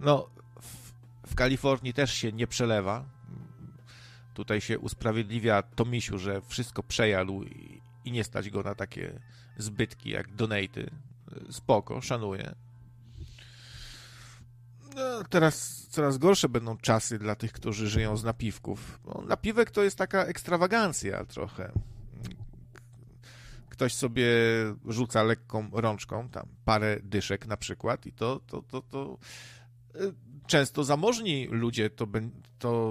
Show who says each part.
Speaker 1: No, w Kalifornii też się nie przelewa. Tutaj się usprawiedliwia Tomisiu, że wszystko przejadł i nie stać go na takie zbytki jak donaty. Spoko, szanuję. No, teraz coraz gorsze będą czasy dla tych, którzy żyją z napiwków. No, napiwek to jest taka ekstrawagancja trochę. Ktoś sobie rzuca lekką rączką, tam parę dyszek na przykład i to często zamożni ludzie to